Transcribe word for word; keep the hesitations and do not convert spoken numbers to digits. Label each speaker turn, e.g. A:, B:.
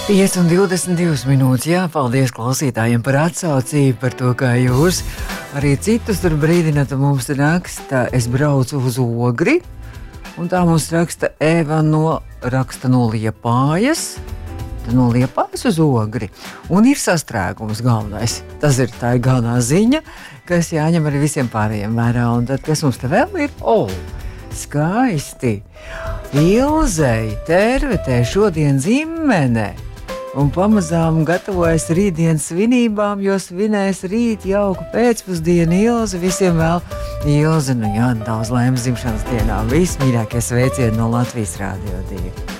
A: pieci un divdesmit divas minūtes. Jā, paldies klausītājiem par atsaucību, par to, kā jūs arī citus tur brīdināt. Mums raksta, es braucu uz Ogri, un tā mums raksta Eva no, raksta no Liepājas. No Liepājas uz Ogri. Un ir sastrēgums galvenais. Tas ir tā ir galvenā ziņa, kas jāņem arī visiem pārējiem vērā. Un tad, kas mums te vēl ir? O, skaisti! Ilzei Tervetē šodien dzimene. Un pamazām gatavojas rītdienas svinībām, jo svinēs rīt jauku pēcpusdienu. Ilze visiem vēl. Ilze, nu jā, daudz laimes dzimšanas dienā. Vismīļākie sveicieni no Latvijas Rādio divi.